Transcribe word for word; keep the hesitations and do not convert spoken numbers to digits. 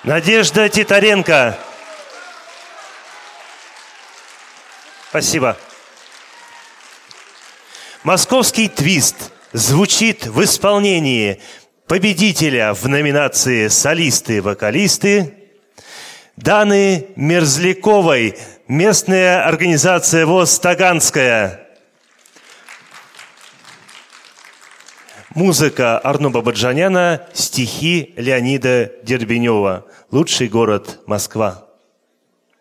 Надежда Титаренко. Спасибо. «Московский твист» звучит в исполнении победителя в номинации «Солисты-вокалисты» Даны Мерзляковой, местная организация ВОС «Таганская». Музыка Арно Бабаджаняна, стихи Леонида Дербенева. «Лучший город Москва».